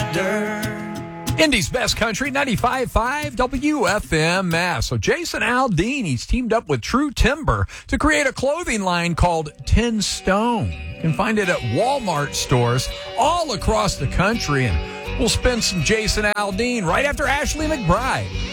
Indy's best country, 95.5 WFMS. So Jason Aldean, he's teamed up with True Timber to create a clothing line called 10 Stone. You can find it at Walmart stores all across the country. And we'll spend some Jason Aldean right after Ashley McBride.